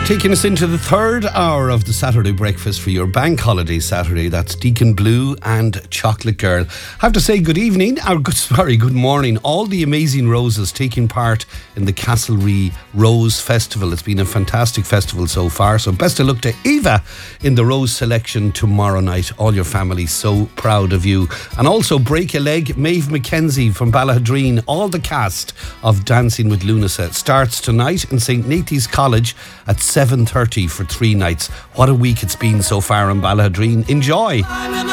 Taking us into the third hour of the Saturday breakfast for your bank holiday Saturday. That's Deacon Blue and Chocolate Girl. I have to say good evening, or good morning. All the amazing roses taking part in the Castlerea Rose Festival. It's been a fantastic festival so far. So best of luck to Eva in the rose selection tomorrow night. All your family so proud of you. And also Break a Leg, Maeve McKenzie from Ballahadreen. All the cast of Dancing with Lunasa starts tonight in St. Nathan's College at 7:30 for 3 nights. What a week it's been so far in Ballahadreen. Enjoy.